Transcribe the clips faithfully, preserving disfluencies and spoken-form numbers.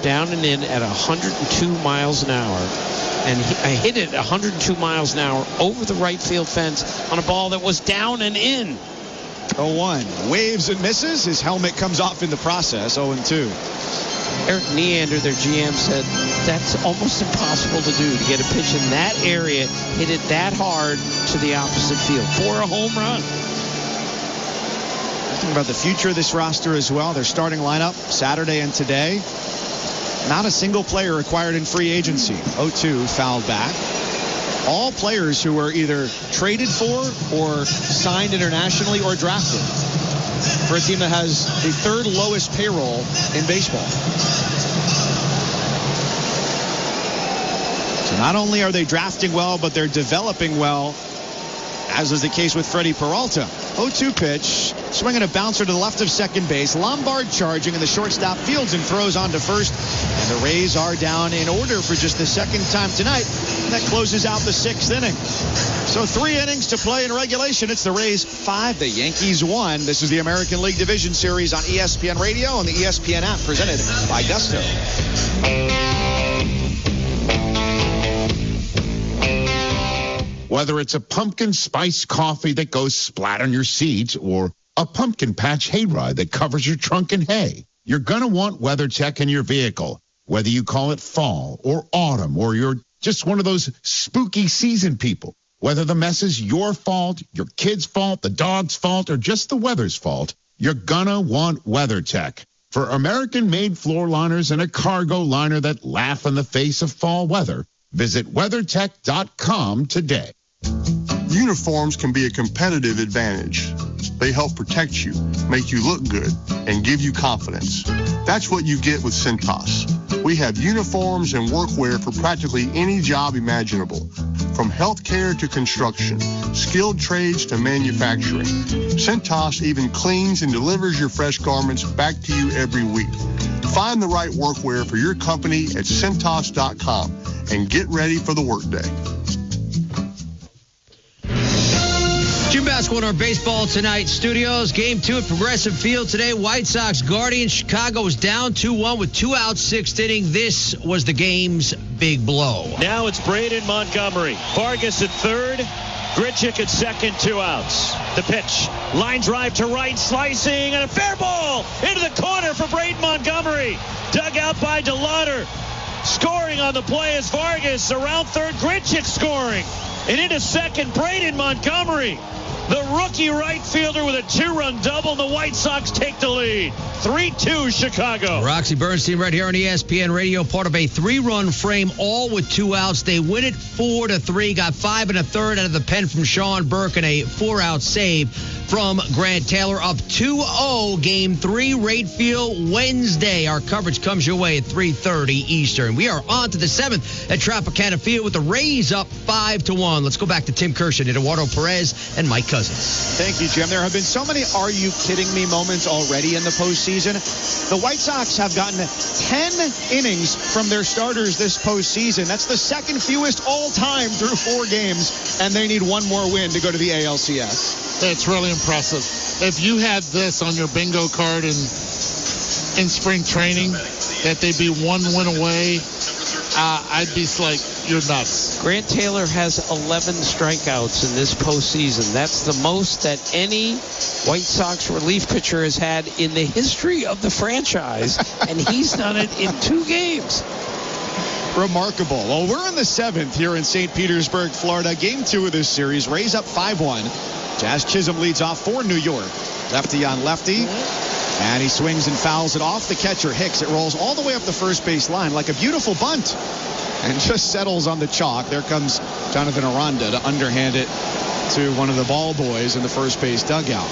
down and in at one hundred two miles an hour. And he, I hit it one hundred two miles an hour over the right field fence on a ball that was down and in. oh one. Waves and misses. His helmet comes off in the process. oh two. Eric Neander, their G M, said that's almost impossible to do, to get a pitch in that area, hit it that hard to the opposite field for a home run. Thinking about the future of this roster as well. Their starting lineup Saturday and today. Not a single player acquired in free agency. oh two fouled back. All players who were either traded for or signed internationally or drafted, for a team that has the third lowest payroll in baseball. So not only are they drafting well, but they're developing well, as was the case with Freddie Peralta. oh two pitch, swinging a bouncer to the left of second base. Lombard charging, and the shortstop fields and throws on to first. And the Rays are down in order for just the second time tonight. And that closes out the sixth inning. So three innings to play in regulation. It's the Rays five, the Yankees one. This is the American League Division Series on E S P N Radio and the E S P N app, presented by Gusto. Whether it's a pumpkin spice coffee that goes splat on your seat or a pumpkin patch hayride that covers your trunk in hay, you're going to want WeatherTech in your vehicle. Whether you call it fall or autumn, or you're just one of those spooky season people, whether the mess is your fault, your kid's fault, the dog's fault, or just the weather's fault, you're going to want WeatherTech. For American-made floor liners and a cargo liner that laugh in the face of fall weather, visit WeatherTech dot com today. Uniforms can be a competitive advantage. They help protect you, make you look good, and give you confidence. That's what you get with Cintas. We have uniforms and workwear for practically any job imaginable, from healthcare to construction, skilled trades to manufacturing. Cintas even cleans and delivers your fresh garments back to you every week. Find the right workwear for your company at Cintas dot com and get ready for the workday. Jim Basketball in our baseball tonight studios. Game two at Progressive Field today. White Sox Guardians. Chicago was down two one with two outs, sixth inning. This was the game's big blow. Now it's Braden Montgomery. Vargas at third. Grichuk at second, two outs. The pitch. Line drive to right, slicing, and a fair ball into the corner for Braden Montgomery. Dug out by DeLauder. Scoring on the play is Vargas. Around third, Grichuk scoring. And into second, Braden Montgomery. The rookie right fielder with a two-run double, and the White Sox take the lead. three two Chicago. Roxy Bernstein right here on E S P N Radio, part of a three-run frame, all with two outs. They win it four to three, got five and a third out of the pen from Sean Burke, and a four-out save from Grant Taylor. Up two oh, game three, Rate Field Wednesday. Our coverage comes your way at three thirty Eastern. We are on to the seventh at Tropicana Field with the Rays up five to one. Let's go back to Tim Kirshen, Eduardo Perez, and Mike Cousins. Thank you, Jim. There have been so many are you kidding me moments already in the postseason. The White Sox have gotten ten innings from their starters this postseason. That's the second fewest all time through four games, and they need one more win to go to the A L C S. It's really impressive. If you had this on your bingo card in in spring training, that they'd be one win away, uh, I'd be like, you're nuts. Grant Taylor has eleven strikeouts in this postseason. That's the most that any White Sox relief pitcher has had in the history of the franchise, and he's done it in two games. Remarkable. Well, we're in the seventh here in Saint Petersburg, Florida. Game two of this series. Rays up five one. Jazz Chisholm leads off for New York. Lefty on lefty. And he swings and fouls it off the catcher, Hicks. It rolls all the way up the first base line like a beautiful bunt and just settles on the chalk. There comes Jonathan Aranda to underhand it to one of the ball boys in the first base dugout.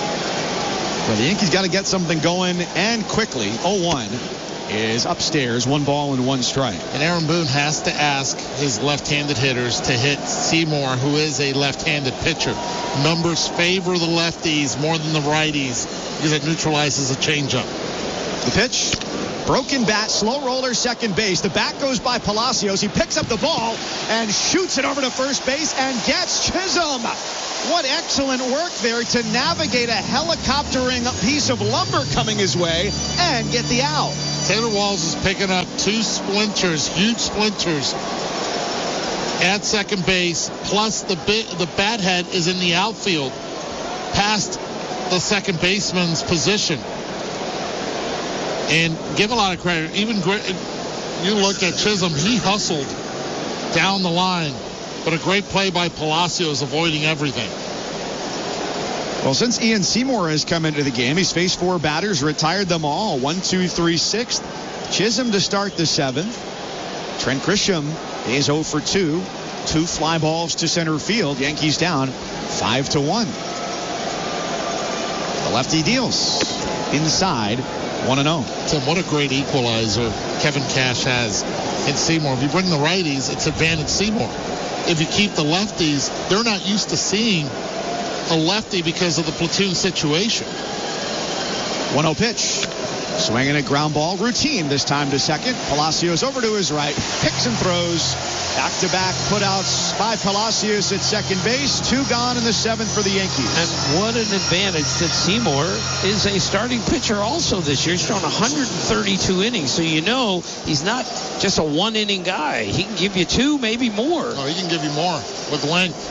Well, the Yankees got to get something going, and quickly. oh one is upstairs, one ball and one strike. And Aaron Boone has to ask his left-handed hitters to hit Seymour, who is a left-handed pitcher. Numbers favor the lefties more than the righties because it neutralizes a changeup. The pitch, broken bat, slow roller, second base. The bat goes by Palacios. He picks up the ball and shoots it over to first base and gets Chisholm. What excellent work there to navigate a helicoptering piece of lumber coming his way and get the out. Taylor Walls is picking up two splinters, huge splinters at second base, plus the bit, the bat head is in the outfield past the second baseman's position. And give a lot of credit. Even you look at Chisholm, he hustled down the line, but a great play by Palacios avoiding everything. Well, since Ian Seymour has come into the game, he's faced four batters, retired them all. One, two, three, sixth. Chisholm to start the seventh. Trent Grisham is oh for two. Two fly balls to center field. Yankees down five to one. The lefty deals inside one and oh. Tim, what a great equalizer Kevin Cash has in Seymour. If you bring the righties, it's advantage Seymour. If you keep the lefties, they're not used to seeing a lefty because of the platoon situation. one oh pitch. Swinging a ground ball. Routine this time to second. Palacios over to his right. Picks and throws. Back-to-back putouts by Palacios at second base. Two gone in the seventh for the Yankees. And what an advantage that Seymour is a starting pitcher also this year. He's thrown one hundred thirty-two innings, so you know he's not just a one-inning guy. He can give you two, maybe more. Oh, he can give you more with length.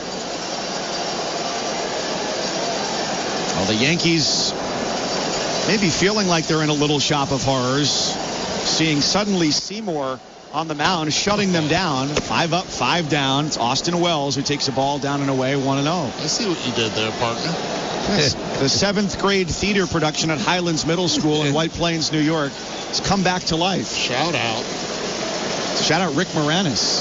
Well, the Yankees may be feeling like they're in a little shop of horrors, seeing suddenly Seymour on the mound, shutting them down. Five up, five down. It's Austin Wells who takes the ball down and away, one and oh. I see what you did there, partner. The seventh grade theater production at Highlands Middle School in White Plains, New York, has come back to life. Shout out. Shout out Rick Moranis.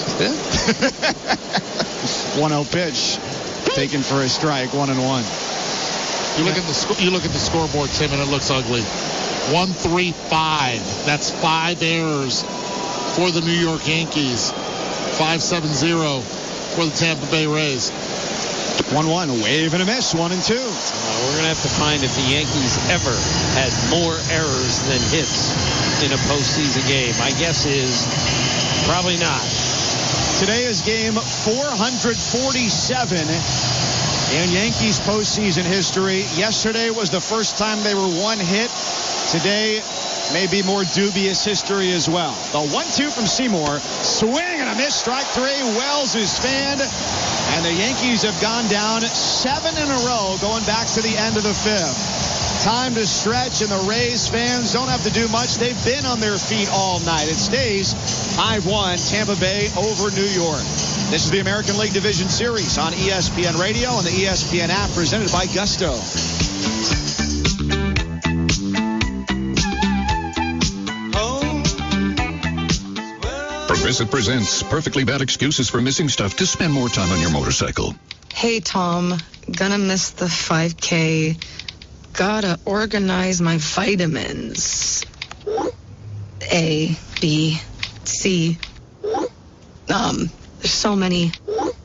one oh pitch. Taken for a strike, one and one. You look at the sc- you look at the scoreboard, Tim, and it looks ugly. one three five. That's five errors for the New York Yankees. five seven zero for the Tampa Bay Rays. one one, wave and a miss, one and two. Uh, we're going to have to find if the Yankees ever had more errors than hits in a postseason game. My guess is probably not. Today is game four hundred forty-seven in Yankees postseason history. Yesterday was the first time they were one hit. Today may be more dubious history as well. The one two from Seymour. Swing and a miss. Strike three. Wells is fanned. And the Yankees have gone down seven in a row going back to the end of the fifth. Time to stretch, and the Rays fans don't have to do much. They've been on their feet all night. It stays five one, Tampa Bay over New York. This is the American League Division Series on E S P N Radio and the E S P N app, presented by Gusto. Progressive presents Perfectly Bad Excuses for Missing Stuff to spend more time on your motorcycle. Hey, Tom. Gonna miss the five K. Gotta organize my vitamins. A, B, C. Um, there's so many.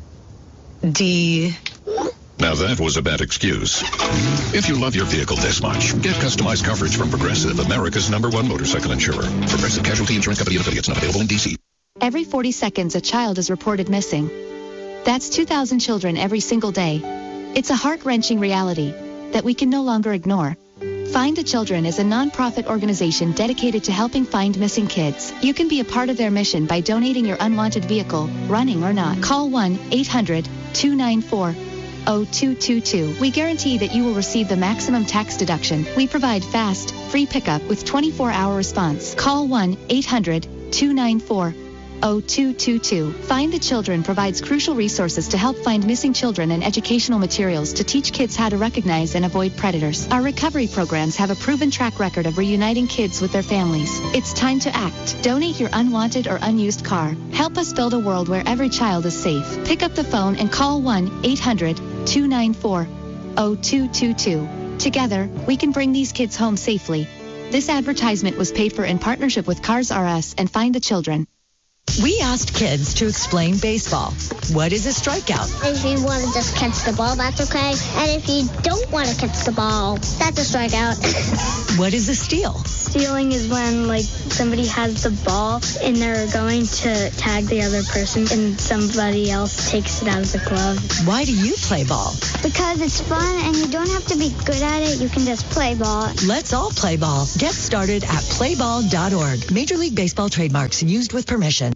D. Now that was a bad excuse. If you love your vehicle this much, get customized coverage from Progressive, America's number one motorcycle insurer. Progressive Casualty Insurance Company and affiliates, not available in D C. Every forty seconds, a child is reported missing. That's two thousand children every single day. It's a heart-wrenching reality that we can no longer ignore. Find the Children is a non-profit organization dedicated to helping find missing kids. You can be a part of their mission by donating your unwanted vehicle, running or not. Call one eight hundred two nine four oh two two two. We guarantee that you will receive the maximum tax deduction. We provide fast, free pickup with twenty-four hour response. Call one eight hundred two nine four oh two two two. Find the Children provides crucial resources to help find missing children and educational materials to teach kids how to recognize and avoid predators. Our recovery programs have a proven track record of reuniting kids with their families. It's time to act. Donate your unwanted or unused car. Help us build a world where every child is safe. Pick up the phone and call one eight hundred two nine four oh two two two. Together, we can bring these kids home safely. This advertisement was paid for in partnership with Cars R Us and Find the Children. We asked kids to explain baseball. What is a strikeout? If you want to just catch the ball, that's okay. And if you don't want to catch the ball, that's a strikeout. What is a steal? Stealing is when, like, somebody has the ball and they're going to tag the other person and somebody else takes it out of the glove. Why do you play ball? Because it's fun and you don't have to be good at it. You can just play ball. Let's all play ball. Get started at play ball dot org. Major League Baseball trademarks used with permission.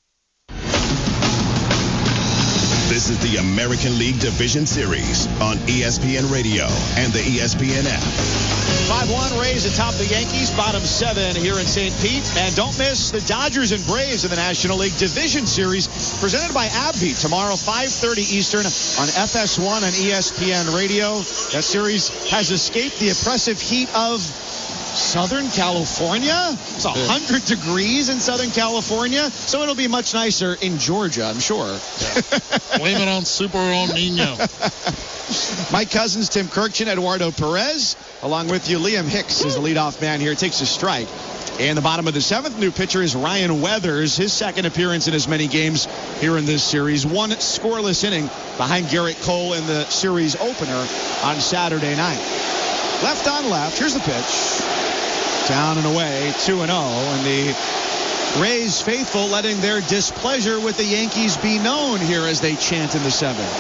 This is the American League Division Series on E S P N Radio and the E S P N app. five one Rays atop the Yankees, bottom seven here in Saint Pete. And don't miss the Dodgers and Braves in the National League Division Series presented by AbbVie tomorrow, five thirty Eastern on F S one and E S P N Radio. That series has escaped the oppressive heat of Southern California. It's one hundred degrees in Southern California, so it'll be much nicer in Georgia, I'm sure. Blame it on Super El Nino. Mike Cousins, Tim Kirkchin, Eduardo Perez, along with you, Liam Hicks is the leadoff man here. Takes a strike. In the bottom of the seventh, new pitcher is Ryan Weathers. His second appearance in as many games here in this series. One scoreless inning behind Garrett Cole in the series opener on Saturday night. Left on left. Here's the pitch. Down and away, two and oh. And the Rays faithful letting their displeasure with the Yankees be known here as they chant in the seventh.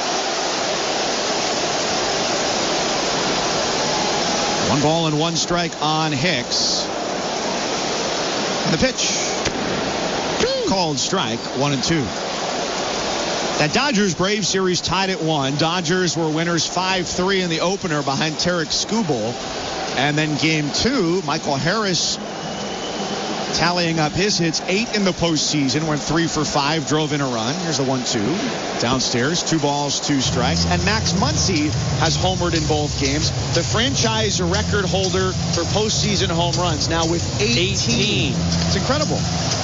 One ball and one strike on Hicks. And the pitch. Called strike, one and two. That Dodgers-Braves series tied at one. Dodgers were winners five three in the opener behind Tarek Skubal. And then game two, Michael Harris tallying up his hits, eight in the postseason, went three for five, drove in a run. Here's the one two. Downstairs, two balls, two strikes. And Max Muncy has homered in both games. The franchise record holder for postseason home runs, now with eighteen. eighteen. It's incredible.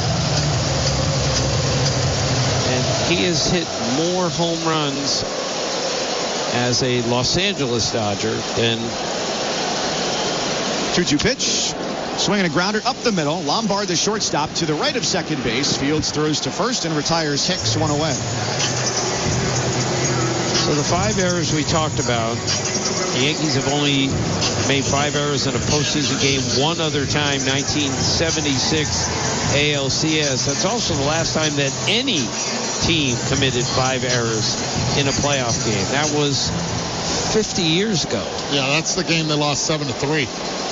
And he has hit more home runs as a Los Angeles Dodger than two two pitch. Swinging a grounder up the middle. Lombard, the shortstop, to the right of second base. Fields throws to first and retires Hicks, one away. So the five errors we talked about, the Yankees have only made five errors in a postseason game one other time, nineteen seventy-six A L C S. That's also the last time that any team committed five errors in a playoff game. That was fifty years ago. Yeah, that's the game they lost seven to three.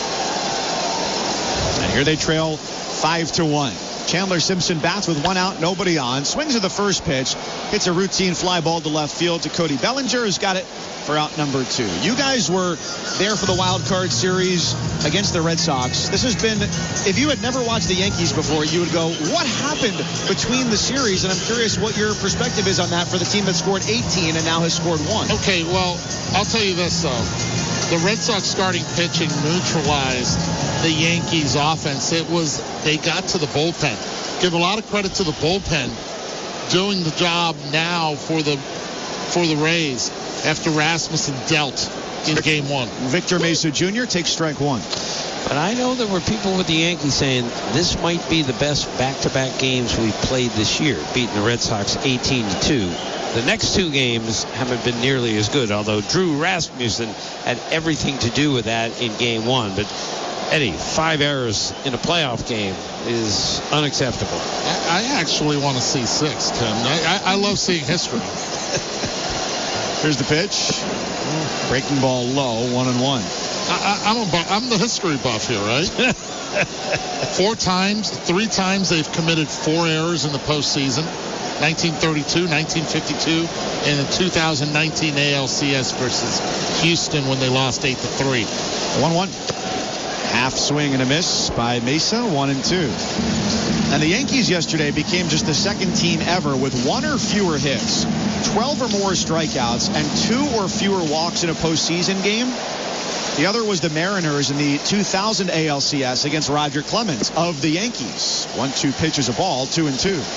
And here they trail five to one. Chandler Simpson bats with one out, nobody on. Swings at the first pitch. Hits a routine fly ball to left field to Cody Bellinger, who's got it for out number two. You guys were there for the wild card series against the Red Sox. This has been, if you had never watched the Yankees before, you would go, what happened between the series? And I'm curious what your perspective is on that for the team that scored eighteen and now has scored one. Okay, well, I'll tell you this, though. The Red Sox starting pitching neutralized the Yankees offense. It was, they got to the bullpen. Give a lot of credit to the bullpen doing the job now for the for the Rays after Rasmussen dealt in game one. Victor Mesa Junior takes strike one. But I know there were people with the Yankees saying this might be the best back-to-back games we've played this year, beating the Red Sox eighteen to two. The next two games haven't been nearly as good, although Drew Rasmussen had everything to do with that in game one. But Eddie, five errors in a playoff game is unacceptable. I, I actually want to see six, Tim. I, I, I love seeing history. Here's the pitch. Breaking ball low, one and one. I, I, I'm, a, I'm the history buff here, right? Four times, three times they've committed four errors in the postseason. nineteen thirty-two, nineteen fifty-two, and the two thousand nineteen A L C S versus Houston when they lost eight to three. one one. Half swing and a miss by Mesa, one and two. And the Yankees yesterday became just the second team ever with one or fewer hits, twelve or more strikeouts, and two or fewer walks in a postseason game. The other was the Mariners in the two thousand A L C S against Roger Clemens of the Yankees. one two pitches a ball, two and two.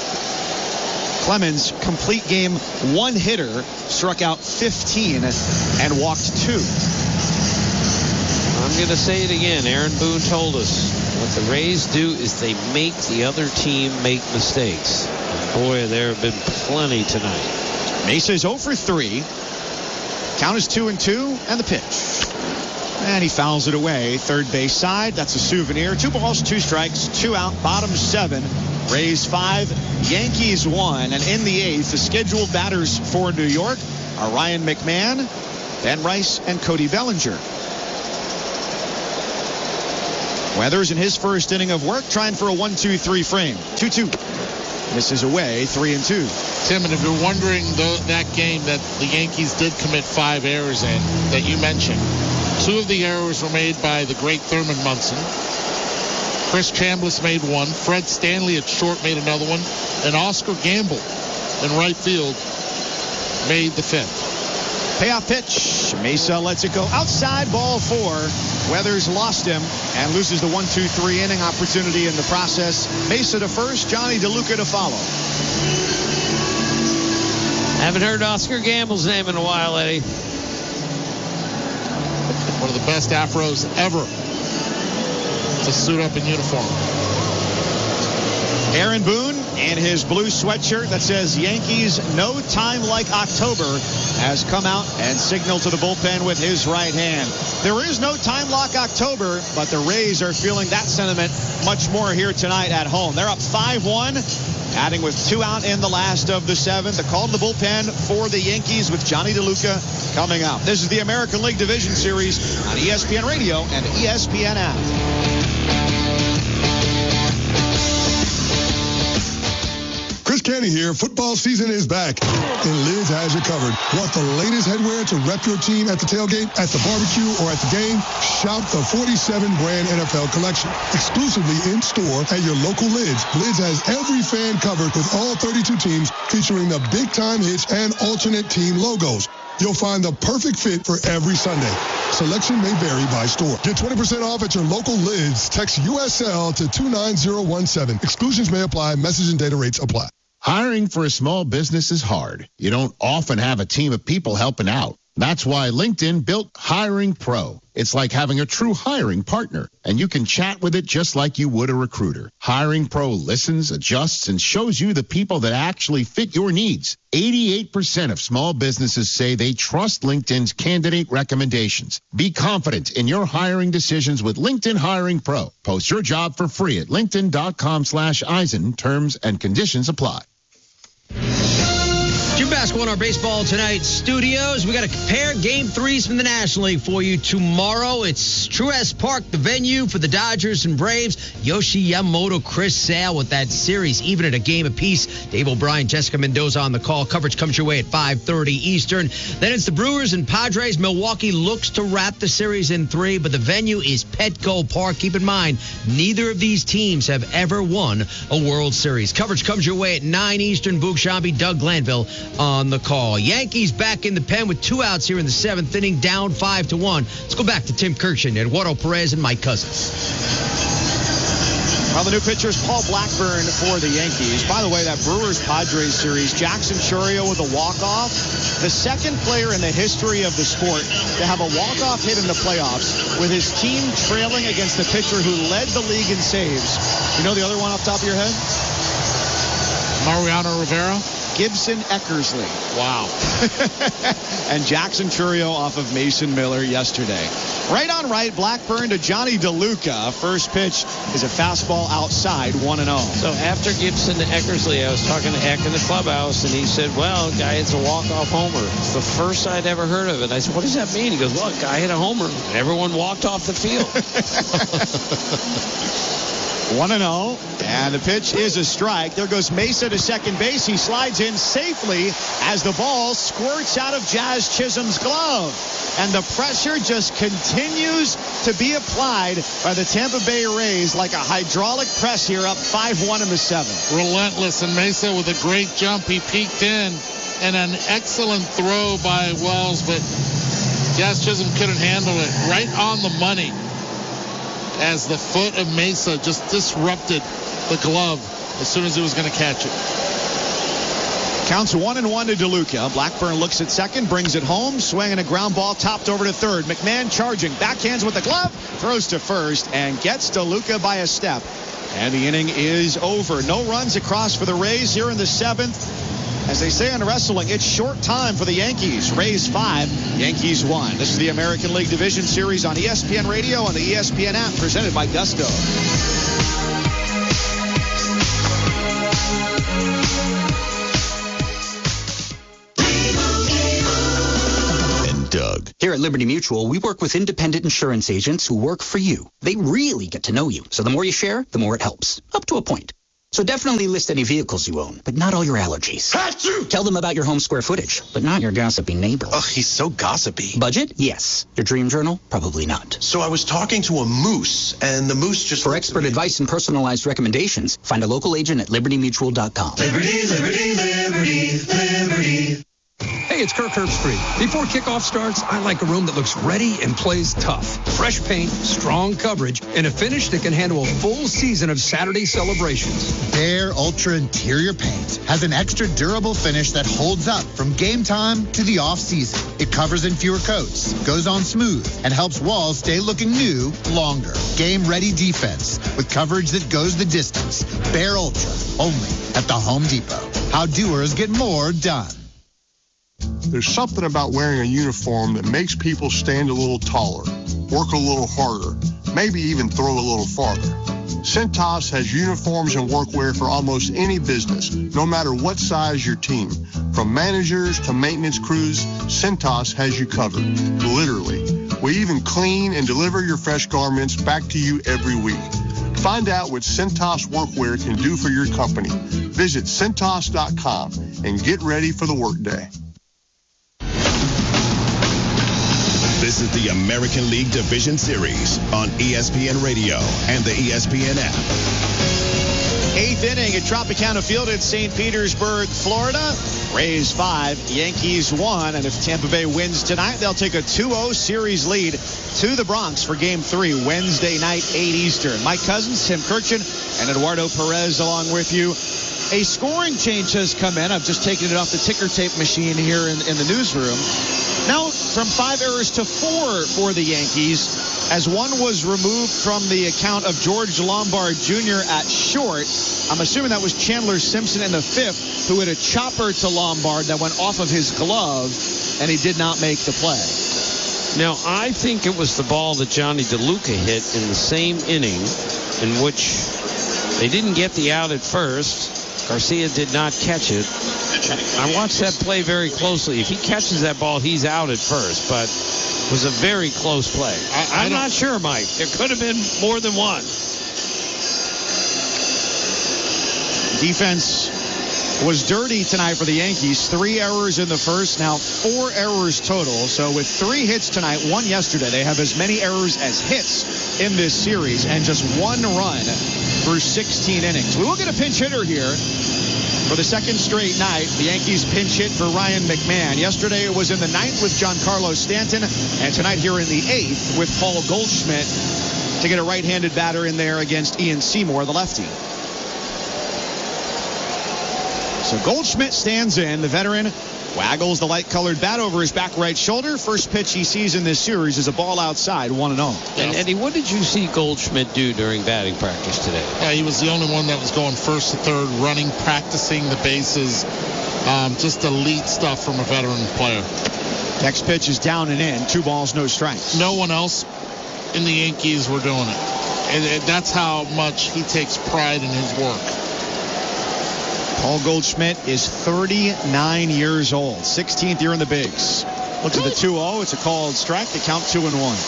Clemens, complete game one hitter, struck out fifteen and walked two. I'm going to say it again. Aaron Boone told us What the Rays do is they make the other team make mistakes. Boy, there have been plenty tonight. Mesa is oh for three. Count is two and two, and the pitch. And he fouls it away. Third base side. That's a souvenir. Two balls, two strikes, two out. Bottom seven. Rays five, Yankees one. And in the eighth, the scheduled batters for New York are Ryan McMahon, Ben Rice, and Cody Bellinger. Weathers in his first inning of work trying for a one two three frame. two two. Misses away, three and two. Tim, and if you're wondering though, that game that the Yankees did commit five errors in that you mentioned, two of the errors were made by the great Thurman Munson. Chris Chambliss made one. Fred Stanley at short made another one. And Oscar Gamble in right field made the fifth. Payoff pitch. Mesa lets it go outside, ball four. Weathers lost him and loses the one two three inning opportunity in the process. Mesa to first, Johnny DeLuca to follow. Haven't heard Oscar Gamble's name in a while, Eddie. One of the best afros ever to suit up in uniform. Aaron Boone in his blue sweatshirt that says Yankees no time like October has come out and signaled to the bullpen with his right hand. There is no time like October, but the Rays are feeling that sentiment much more here tonight at home. They're up five one, adding with two out in the last of the seventh. The call to the bullpen for the Yankees with Johnny DeLuca coming up. This is the American League Division Series on E S P N Radio and E S P N app. Chris Canty here. Football season is back, and Liz has you covered. Want the latest headwear to rep your team at the tailgate, at the barbecue, or at the game? Shop the forty-seven brand N F L collection, exclusively in store at your local Lids. Lids has every fan covered with all thirty-two teams, featuring the big-time hits and alternate team logos. You'll find the perfect fit for every Sunday. Selection may vary by store. Get twenty percent off at your local Lids. Text U S L to two nine zero one seven. Exclusions may apply. Message and data rates apply. Hiring for a small business is hard. You don't often have a team of people helping out. That's why LinkedIn built Hiring Pro. It's like having a true hiring partner, and you can chat with it just like you would a recruiter. Hiring Pro listens, adjusts, and shows you the people that actually fit your needs. eighty-eight percent of small businesses say they trust LinkedIn's candidate recommendations. Be confident in your hiring decisions with LinkedIn Hiring Pro. Post your job for free at linkedin.com slash Eisen. Terms and conditions apply. Jim Basketball in our Baseball Tonight studios. We got a pair game threes from the National League for you tomorrow. It's Truist Park, the venue for the Dodgers and Braves. Yoshi Yamamoto, Chris Sale with that series even at a game apiece. Dave O'Brien, Jessica Mendoza on the call. Coverage comes your way at five thirty Eastern. Then it's the Brewers and Padres. Milwaukee looks to wrap the series in three, but the venue is Petco Park. Keep in mind, neither of these teams have ever won a World Series. Coverage comes your way at nine Eastern. Boog Shambi, Doug Glanville on the call. Yankees back in the pen with two outs here in the seventh inning, down five to one. Let's go back to Tim Kirchin, Eduardo Perez, and Mike Cousins. Well, the new pitcher is Paul Blackburn for the Yankees. By the way, that Brewers-Padres series, Jackson Chourio with a walk-off. The second player in the history of the sport to have a walk-off hit in the playoffs with his team trailing against the pitcher who led the league in saves. You know the other one off the top of your head? Mariano Rivera? Gibson Eckersley. Wow. And Jackson Chourio off of Mason Miller yesterday. Right on right, Blackburn to Johnny DeLuca. First pitch is a fastball outside, one and oh. So after Gibson to Eckersley, I was talking to Eck in the clubhouse, and he said, well, guy hits a walk-off homer. It's the first I'd ever heard of it. I said, what does that mean? He goes, look, guy hit a homer. Everyone walked off the field. one and oh, and the pitch is a strike. There goes Mesa to second base. He slides in safely as the ball squirts out of Jazz Chisholm's glove. And the pressure just continues to be applied by the Tampa Bay Rays like a hydraulic press here, up five one in the seventh. Relentless, and Mesa with a great jump. He peeked in, and an excellent throw by Wells, but Jazz Chisholm couldn't handle it. Right on the money, as the foot of Mesa just disrupted the glove as soon as he was going to catch it. Counts one and one to DeLuca. Blackburn looks at second, brings it home, swinging a ground ball topped over to third. McMahon charging, backhands with the glove, throws to first, and gets DeLuca by a step. And the inning is over. No runs across for the Rays here in the seventh. As they say in wrestling, it's short time for the Yankees. Rays five, Yankees one. This is the American League Division Series on E S P N Radio and the E S P N app, presented by Gusto. Doug. Here at Liberty Mutual, we work with independent insurance agents who work for you. They really get to know you. So the more you share, the more it helps. Up to a point. So definitely list any vehicles you own, but not all your allergies. Achoo! Tell them about your home square footage, but not your gossipy neighbor. Ugh, he's so gossipy. Budget? Yes. Your dream journal? Probably not. So I was talking to a moose, and the moose just... For expert advice and personalized recommendations, find a local agent at liberty mutual dot com. Liberty, liberty, liberty, liberty. Hey, it's Kirk Herbstreit. Before kickoff starts, I like a room that looks ready and plays tough. Fresh paint, strong coverage, and a finish that can handle a full season of Saturday celebrations. Behr Ultra Interior Paint has an extra durable finish that holds up from game time to the off-season. It covers in fewer coats, goes on smooth, and helps walls stay looking new longer. Game-ready defense with coverage that goes the distance. Behr Ultra, only at the Home Depot. How doers get more done. There's something about wearing a uniform that makes people stand a little taller, work a little harder, maybe even throw a little farther. Cintas has uniforms and workwear for almost any business, no matter what size your team. From managers to maintenance crews, Cintas has you covered, literally. We even clean and deliver your fresh garments back to you every week. Find out what Cintas workwear can do for your company. Visit Cintas dot com and get ready for the workday. This is the American League Division Series on E S P N Radio and the E S P N app. Eighth inning at Tropicana Field in Saint Petersburg, Florida. Rays five, Yankees one. And if Tampa Bay wins tonight, they'll take a two oh series lead to the Bronx for Game three, Wednesday night, eight Eastern. Mike Cousins, Tim Kirchin, and Eduardo Perez along with you. A scoring change has come in. I've just taken it off the ticker tape machine here in, in the newsroom. Now from five errors to four for the Yankees, as one was removed from the account of George Lombard Junior at short. I'm assuming that was Chandler Simpson in the fifth, who hit a chopper to Lombard that went off of his glove, and he did not make the play. Now, I think it was the ball that Johnny DeLuca hit in the same inning in which they didn't get the out at first. Garcia did not catch it. I watched that play very closely. If he catches that ball, he's out at first, but it was a very close play. I, I'm not sure, Mike. There could have been more than one. Defense was dirty tonight for the Yankees. Three errors in the first, now four errors total. So with three hits tonight, one yesterday, they have as many errors as hits in this series and just one run through sixteen innings. We will get a pinch hitter here for the second straight night. The Yankees pinch hit for Ryan McMahon. Yesterday it was in the ninth with Giancarlo Stanton, and tonight here in the eighth with Paul Goldschmidt to get a right-handed batter in there against Ian Seymour, the lefty. So Goldschmidt stands in. The veteran waggles the light-colored bat over his back right shoulder. First pitch he sees in this series is a ball outside, one and oh. And Eddie, what did you see Goldschmidt do during batting practice today? Yeah, he was the only one that was going first to third, running, practicing the bases. Um, just elite stuff from a veteran player. Next pitch is down and in. Two balls, no strikes. No one else in the Yankees were doing it. And, and that's how much he takes pride in his work. Paul Goldschmidt is thirty-nine years old, sixteenth year in the bigs. Looks at the two oh. It's a called strike. They count two and one.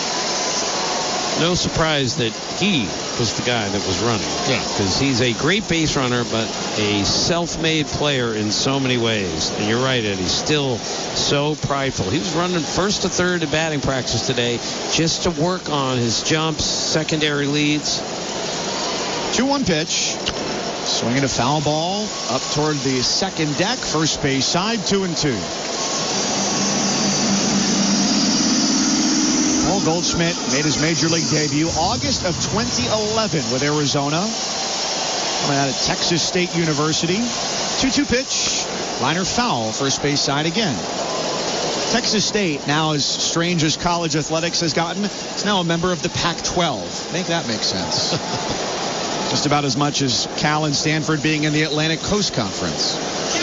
No surprise that he was the guy that was running. Yeah. Because he's a great base runner, but a self-made player in so many ways. And you're right, Eddie. He's still so prideful. He was running first to third in batting practice today just to work on his jumps, secondary leads. two one pitch. Swinging a foul ball up toward the second deck. First base side, two and two. Paul Goldschmidt made his major league debut August of twenty eleven with Arizona. Coming out of Texas State University. two two pitch. Liner foul, first base side again. Texas State, now as strange as college athletics has gotten, is now a member of the Pac twelve. Make that make sense. Just about as much as Cal and Stanford being in the Atlantic Coast Conference.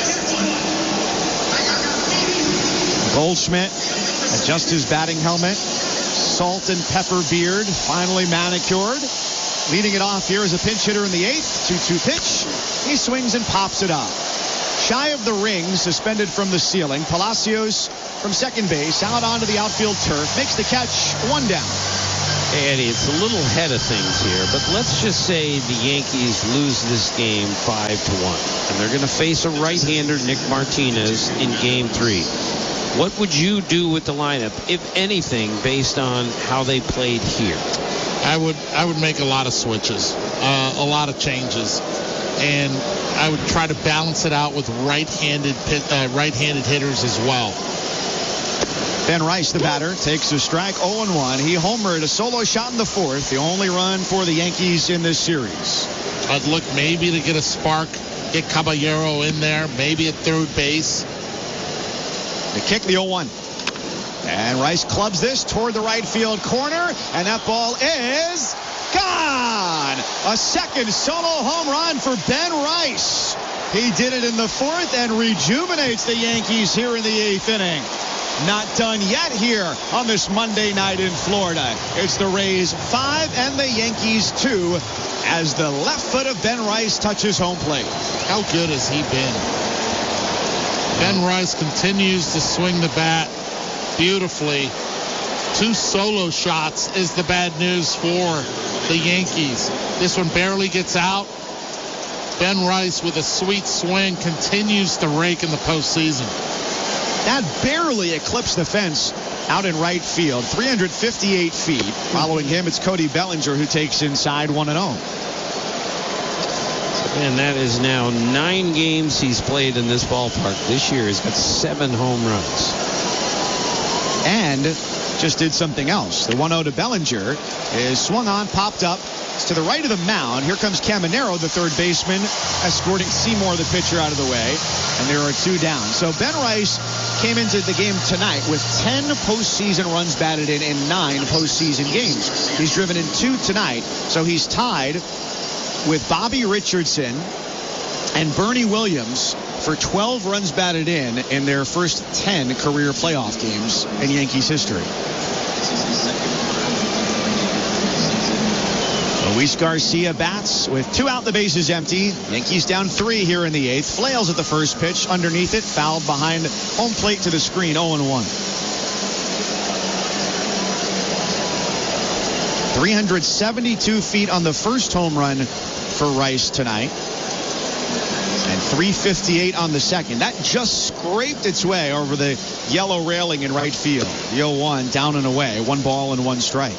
Goldschmidt adjusts his batting helmet. Salt and pepper beard, finally manicured. Leading it off here is a pinch hitter in the eighth. two two pitch. He swings and pops it up. Shy of the ring, suspended from the ceiling. Palacios from second base out onto the outfield turf. Makes the catch, one down. Hey, Eddie, it's a little ahead of things here, but let's just say the Yankees lose this game five to one, and they're going to face a right-hander, Nick Martinez, in game three. What would you do with the lineup, if anything, based on how they played here? I would I would make a lot of switches, uh, a lot of changes, and I would try to balance it out with right-handed uh, right-handed hitters as well. Ben Rice, the batter, takes a strike, oh and one. He homered a solo shot in the fourth, the only run for the Yankees in this series. I'd look maybe to get a spark, get Caballero in there, maybe at third base. The kick, the oh one. And Rice clubs this toward the right field corner, and that ball is gone. A second solo home run for Ben Rice. He did it in the fourth and rejuvenates the Yankees here in the eighth inning. Not done yet here on this Monday night in Florida. It's the Rays five and the Yankees two as the left foot of Ben Rice touches home plate. How good has he been? Ben Rice continues to swing the bat beautifully. Two solo shots is the bad news for the Yankees. This one barely gets out. Ben Rice with a sweet swing continues to rake in the postseason. That barely eclipsed the fence out in right field, three hundred fifty-eight feet. Following him, it's Cody Bellinger who takes inside one and oh. And that is now nine games he's played in this ballpark. This year he's got seven home runs. And just did something else. The one oh to Bellinger is swung on, popped up. It's to the right of the mound. Here comes Caminero, the third baseman, escorting Seymour, the pitcher, out of the way. And there are two down. So Ben Rice came into the game tonight with ten postseason runs batted in in nine postseason games. He's driven in two tonight. So he's tied with Bobby Richardson and Bernie Williams for twelve runs batted in in their first ten career playoff games in Yankees history. Luis Garcia bats with two out, the bases empty. Yankees down three here in the eighth. Flails at the first pitch. Underneath it, fouled behind home plate to the screen, oh and one. three hundred seventy-two feet on the first home run for Rice tonight. And three fifty-eight on the second. That just scraped its way over the yellow railing in right field. The oh one down and away. One ball and one strike.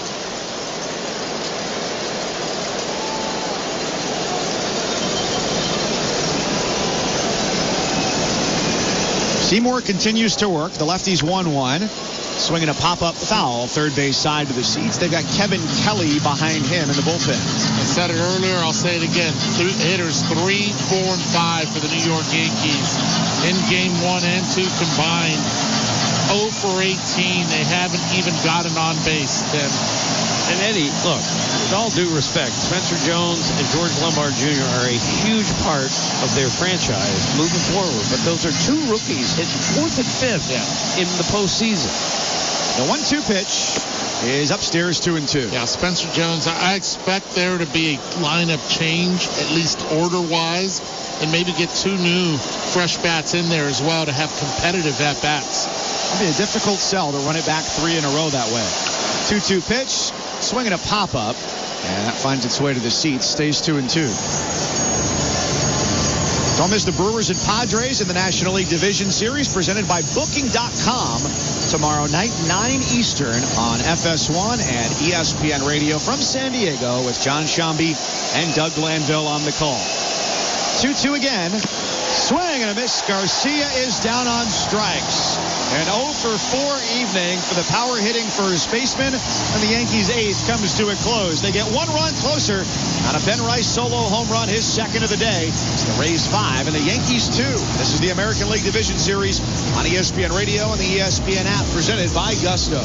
Seymour continues to work. The lefty's one one. Swinging a pop-up foul, third base side to the seats. They've got Kevin Kelly behind him in the bullpen. I said it earlier, I'll say it again. Th- hitters three, four, and five for the New York Yankees in game one and two combined. oh for eighteen. They haven't even gotten on base, Tim. And Eddie, look, with all due respect, Spencer Jones and George Lombard Junior are a huge part of their franchise moving forward. But those are two rookies hitting fourth and fifth yeah. in the postseason. The one two pitch is upstairs, two and two. Yeah, Spencer Jones, I expect there to be a lineup change, at least order-wise, and maybe get two new fresh bats in there as well to have competitive at-bats. It'll be a difficult sell to run it back three in a row that way. two two pitch, swinging a pop-up, and that finds its way to the seats, stays two and two. Don't miss the Brewers and Padres in the National League Division Series presented by Booking dot com tomorrow night, nine Eastern on F S one and E S P N Radio from San Diego with John Shambi and Doug Glanville on the call. two two again. Swing and a miss. Garcia is down on strikes. An oh for four evening for the power hitting first baseman, and the Yankees' eighth comes to a close. They get one run closer on a Ben Rice solo home run, his second of the day. It's the Rays five and the Yankees two. This is the American League Division Series on E S P N Radio and the E S P N app, presented by Gusto.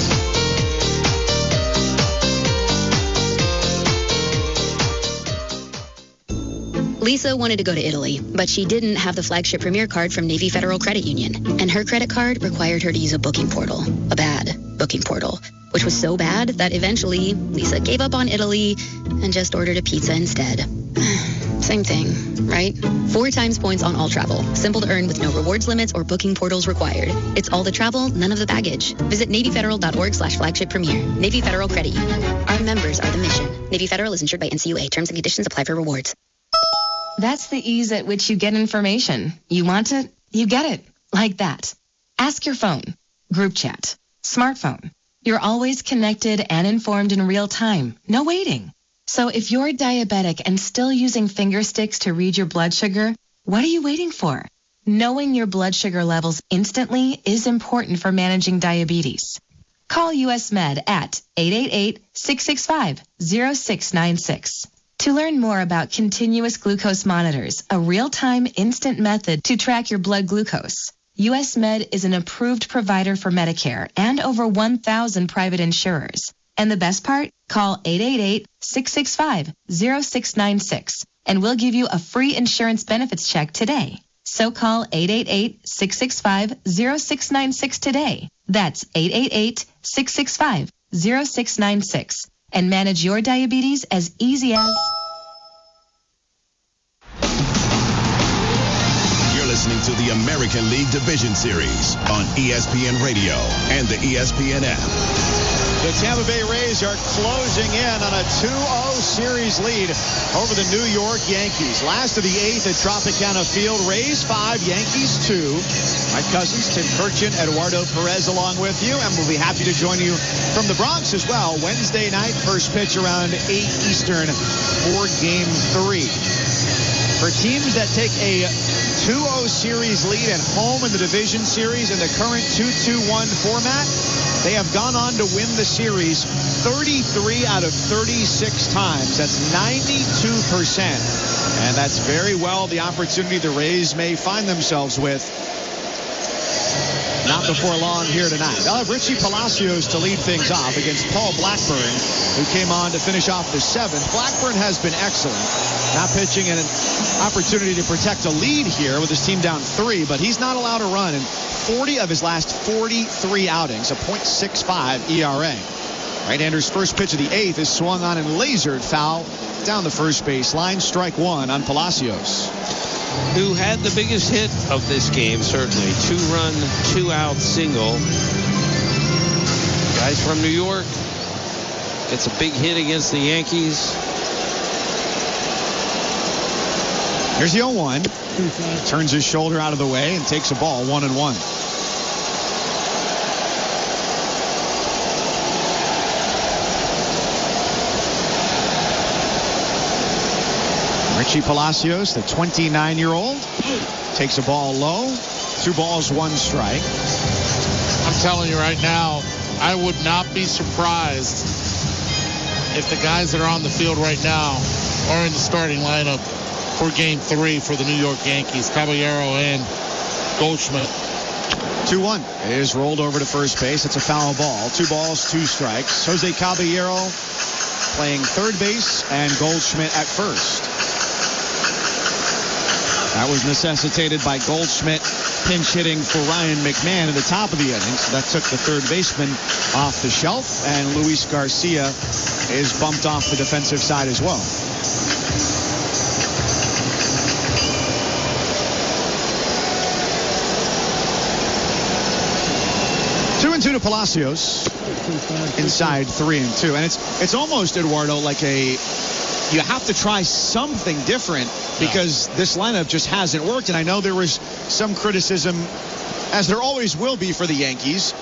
Lisa wanted to go to Italy, but she didn't have the flagship Premier card from Navy Federal Credit Union. And her credit card required her to use a booking portal, a bad booking portal, which was so bad that eventually Lisa gave up on Italy and just ordered a pizza instead. Same thing, right? Four times points on all travel. Simple to earn with no rewards limits or booking portals required. It's all the travel, none of the baggage. Visit NavyFederal.org slash flagship premier. Navy Federal Credit Union. Our members are the mission. Navy Federal is insured by N C U A. Terms and conditions apply for rewards. That's the ease at which you get information. You want it, you get it. Like that. Ask your phone. Group chat. Smartphone. You're always connected and informed in real time. No waiting. So if you're diabetic and still using finger sticks to read your blood sugar, what are you waiting for? Knowing your blood sugar levels instantly is important for managing diabetes. Call U S Med at eight eight eight, six six five, zero six nine six. To learn more about continuous glucose monitors, a real-time instant method to track your blood glucose, U S Med is an approved provider for Medicare and over one thousand private insurers. And the best part? Call eight eight eight, six six five, zero six nine six and we'll give you a free insurance benefits check today. So call eight eight eight, six six five, zero six nine six today. That's eight eight eight, six six five, zero six nine six. And manage your diabetes as easy as... You're listening to the American League Division Series on E S P N Radio and the E S P N app. The Tampa Bay Rays are closing in on a two oh series lead over the New York Yankees. Last of the eighth at Tropicana Field. Rays five, Yankees two. Mike Cousins, Tim Kurkjian, Eduardo Perez along with you, and we'll be happy to join you from the Bronx as well. Wednesday night, first pitch around eight Eastern for Game three. For teams that take a two oh series lead at home in the Division Series in the current two two one format, they have gone on to win the series thirty-three out of thirty-six times. That's ninety-two percent. And that's very well the opportunity the Rays may find themselves with. Not before long here tonight. They'll have Richie Palacios to lead things off against Paul Blackburn, who came on to finish off the seventh. Blackburn has been excellent. Not pitching in an opportunity to protect a lead here with his team down three, but he's not allowed to run in forty of his last forty-three outings, a point six five E R A. Right-hander's first pitch of the eighth is swung on and lasered foul down the first base line. Strike one on Palacios, who had the biggest hit of this game, certainly. Two-run, two-out single. Guys from New York gets a big hit against the Yankees. Here's the oh one. Turns his shoulder out of the way and takes a ball, one and one. Richie Palacios, the twenty-nine-year-old, takes a ball low. Two balls, one strike. I'm telling you right now, I would not be surprised if the guys that are on the field right now are in the starting lineup for Game three for the New York Yankees, Caballero and Goldschmidt. two one. It is rolled over to first base. It's a foul ball. Two balls, two strikes. Jose Caballero playing third base and Goldschmidt at first. That was necessitated by Goldschmidt pinch hitting for Ryan McMahon at the top of the inning. So that took the third baseman off the shelf, and Luis Garcia is bumped off the defensive side as well. Two and two to Palacios. Inside three and two. And it's it's almost, Eduardo, like a you have to try something different because this lineup just hasn't worked. And I know there was some criticism, as there always will be for the Yankees,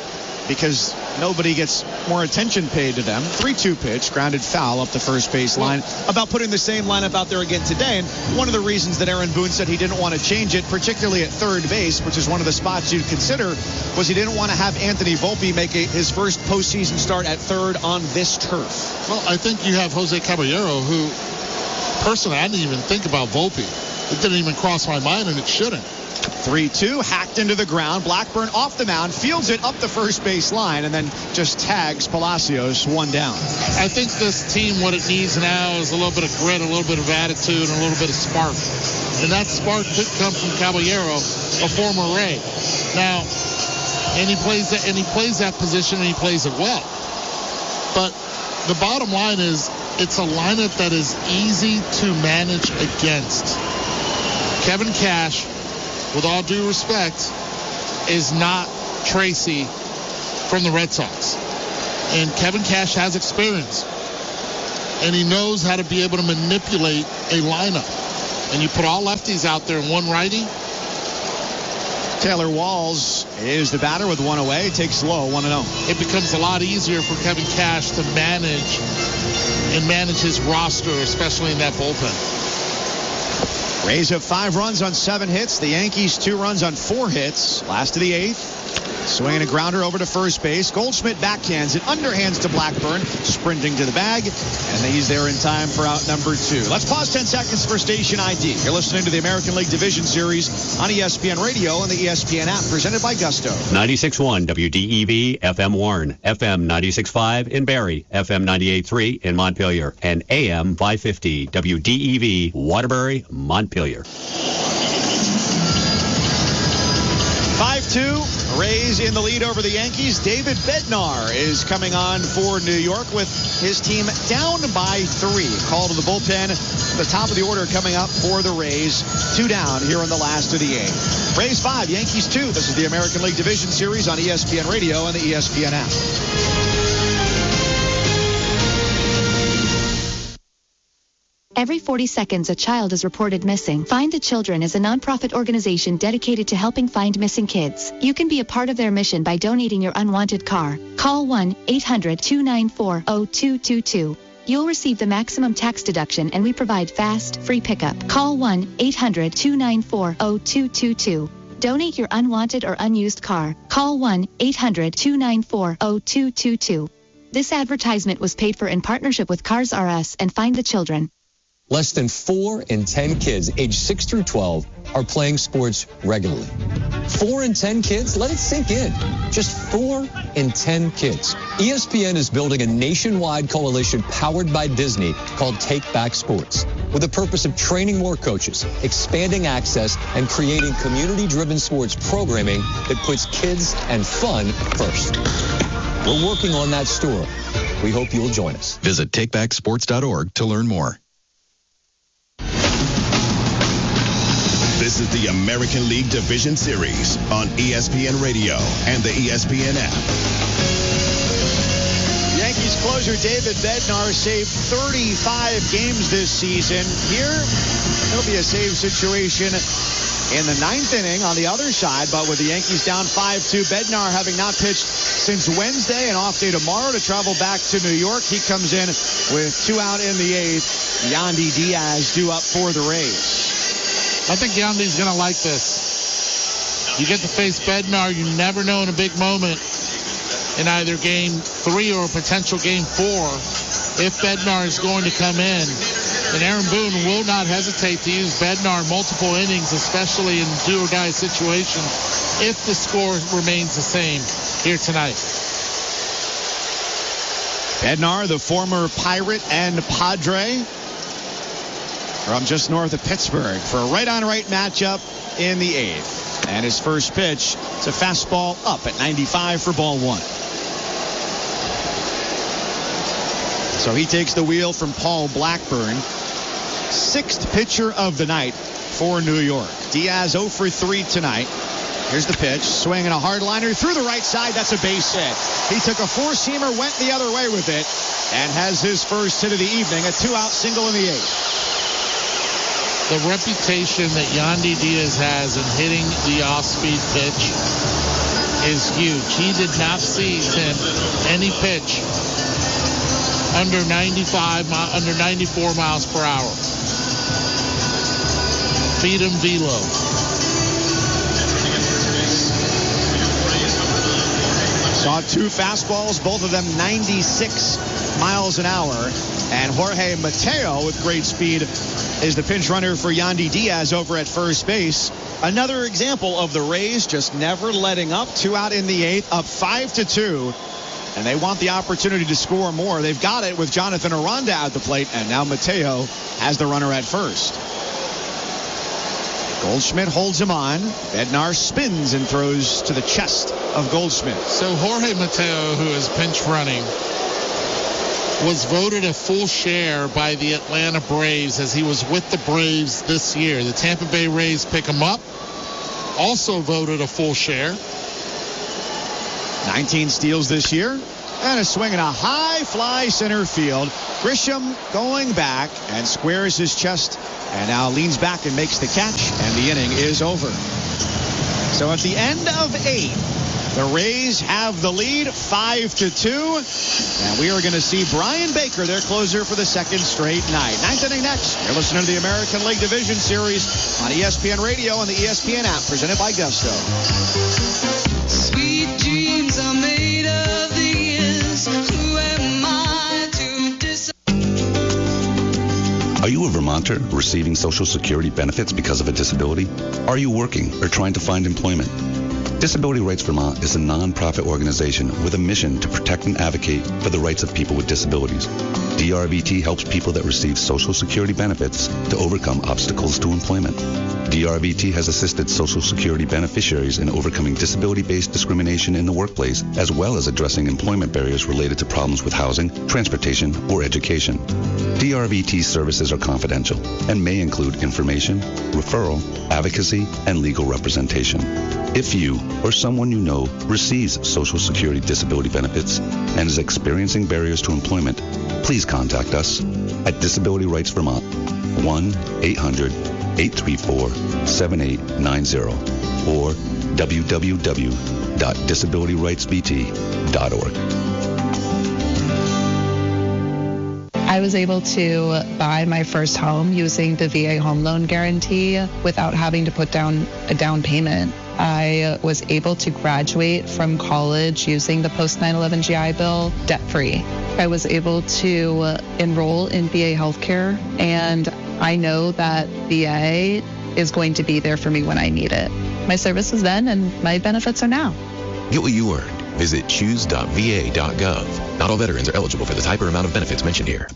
because nobody gets more attention paid to them. three two pitch, grounded foul up the first base line. About putting the same lineup out there again today. And one of the reasons that Aaron Boone said he didn't want to change it, particularly at third base, which is one of the spots you'd consider, was he didn't want to have Anthony Volpe make a, his first postseason start at third on this turf. Well, I think you have Jose Caballero, who personally I didn't even think about Volpe. It didn't even cross my mind, and it shouldn't. three two, hacked into the ground. Blackburn off the mound, fields it up the first base line, and then just tags Palacios one down. I think this team, what it needs now is a little bit of grit, a little bit of attitude, and a little bit of spark. And that spark could come from Caballero, a former Ray. Now, and he plays that, and he plays that position, and he plays it well. But the bottom line is, it's a lineup that is easy to manage against. Kevin Cash, with all due respect, is not Tracy from the Red Sox. And Kevin Cash has experience. And he knows how to be able to manipulate a lineup. And you put all lefties out there and one righty. Taylor Walls is the batter with one away. Takes low, one and oh. It becomes a lot easier for Kevin Cash to manage and manage his roster, especially in that bullpen. Rays have five runs on seven hits. The Yankees two runs on four hits. Last of the eighth. Swinging a grounder over to first base. Goldschmidt backhands it, underhands to Blackburn, sprinting to the bag, and he's there in time for out number two. Let's pause ten seconds for station I D. You're listening to the American League Division Series on E S P N Radio and the E S P N app, presented by Gusto. ninety-six point one W D E V, F M Warren, F M ninety-six point five in Barrie, F M ninety-eight point three in Montpelier, and A M five fifty W D E V, Waterbury, Montpelier. five two, Rays in the lead over the Yankees. David Bednar is coming on for New York with his team down by three. Call to the bullpen. The top of the order coming up for the Rays. Two down here in the last of the eighth. Rays five, Yankees two. This is the American League Division Series on E S P N Radio and the E S P N app. Every forty seconds, a child is reported missing. Find the Children is a nonprofit organization dedicated to helping find missing kids. You can be a part of their mission by donating your unwanted car. Call one eight hundred two nine four zero two two two. You'll receive the maximum tax deduction, and we provide fast, free pickup. Call one eight hundred two nine four zero two two two. Donate your unwanted or unused car. Call one eight hundred two nine four zero two two two. This advertisement was paid for in partnership with Cars R Us and Find the Children. Less than four in ten kids aged six through twelve are playing sports regularly. Four in ten kids? Let it sink in. Just four in ten kids. E S P N is building a nationwide coalition powered by Disney called Take Back Sports, with the purpose of training more coaches, expanding access, and creating community-driven sports programming that puts kids and fun first. We're working on that story. We hope you'll join us. Visit take back sports dot org to learn more. This is the American League Division Series on E S P N Radio and the E S P N app. Yankees closer David Bednar saved thirty-five games this season. Here, it'll be a save situation in the ninth inning on the other side, but with the Yankees down five two, Bednar having not pitched since Wednesday, an off day tomorrow to travel back to New York. He comes in with two out in the eighth. Yandy Diaz due up for the Rays. I think Yandy's going to like this. You get to face Bednar. You never know in a big moment in either game three or potential game four if Bednar is going to come in. And Aaron Boone will not hesitate to use Bednar multiple innings, especially in do-or-die situations, if the score remains the same here tonight. Bednar, the former Pirate and Padre, from just north of Pittsburgh, for a right-on-right matchup in the eighth. And his first pitch, it's a fastball up at ninety-five for ball one. So he takes the wheel from Paul Blackburn. Sixth pitcher of the night for New York. Diaz zero for three tonight. Here's the pitch. Swinging a hard liner through the right side. That's a base hit. He took a four-seamer, went the other way with it, and has his first hit of the evening. A two-out single in the eighth. The reputation that Yandy Diaz has in hitting the off-speed pitch is huge. He did not see, Tim, any pitch under ninety-five, under ninety-four miles per hour. Feed him velo. Saw two fastballs, both of them ninety-six miles an hour. And Jorge Mateo, with great speed, is the pinch runner for Yandy Diaz over at first base. Another example of the Rays just never letting up. Two out in the eighth, up five to two. And they want the opportunity to score more. They've got it with Jonathan Aranda at the plate, and now Mateo has the runner at first. Goldschmidt holds him on. Bednar spins and throws to the chest of Goldschmidt. So Jorge Mateo, who is pinch running, was voted a full share by the Atlanta Braves as he was with the Braves this year. The Tampa Bay Rays pick him up. Also voted a full share. nineteen steals this year. And a swing and a high fly center field. Grisham going back and squares his chest and now leans back and makes the catch, and the inning is over. So at the end of eight, the Rays have the lead five to two, and we are going to see Brian Baker, their closer, for the second straight night. Ninth inning next. You're listening to the American League Division Series on E S P N Radio and the E S P N app, presented by Gusto. Sweet dreams are made of these. Who am I to dis- Are you a Vermonter receiving Social Security benefits because of a disability? Are you working or trying to find employment? Disability Rights Vermont is a non-profit organization with a mission to protect and advocate for the rights of people with disabilities. D R V T helps people that receive Social Security benefits to overcome obstacles to employment. D R V T has assisted Social Security beneficiaries in overcoming disability-based discrimination in the workplace, as well as addressing employment barriers related to problems with housing, transportation, or education. D R V T services are confidential and may include information, referral, advocacy, and legal representation. If you or someone you know receives Social Security disability benefits and is experiencing barriers to employment, please contact us at Disability Rights Vermont, one eight hundred eight three four seven eight nine zero or w w w dot disability rights v t dot org. I was able to buy my first home using the V A home loan guarantee without having to put down a down payment. I was able to graduate from college using the post nine eleven G I Bill debt-free. I was able to enroll in V A healthcare, and I know that V A is going to be there for me when I need it. My service was then, and my benefits are now. Get what you earned. Visit choose dot v a dot gov. Not all veterans are eligible for the type or amount of benefits mentioned here.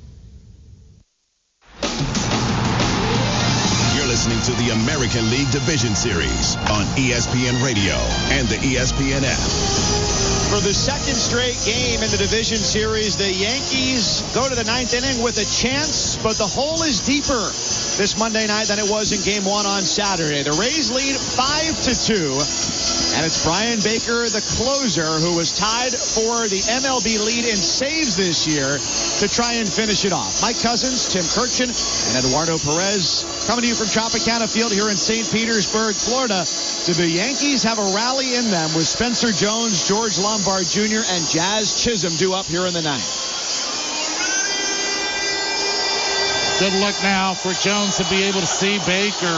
Listening to the American League Division Series on E S P N Radio and the E S P N app. For the second straight game in the Division Series, the Yankees go to the ninth inning with a chance, but the hole is deeper this Monday night than it was in Game One on Saturday. The Rays lead five to two, and it's Brian Baker, the closer, who was tied for the M L B lead in saves this year, to try and finish it off. Mike Cousins, Tim Kirchin, and Eduardo Perez coming to you from Tropicana Field here in Saint Petersburg, Florida. Do the Yankees have a rally in them with Spencer Jones, George Lombard Junior, and Jazz Chisholm due up here in the ninth? Good look now for Jones to be able to see Baker.